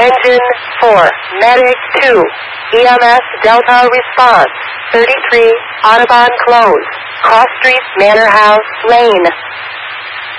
Engine 4, Medic 2, EMS Delta response, 33, Audubon closed, Cross Street, Manor House Lane.